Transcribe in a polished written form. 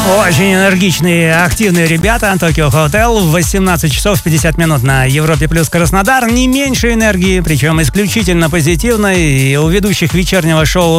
Очень энергичные, активные ребята. Tokyo Hotel в 18 часов 50 минут на Европе плюс Краснодар. Не меньше энергии, причем исключительно позитивной. И у ведущих вечернего шоу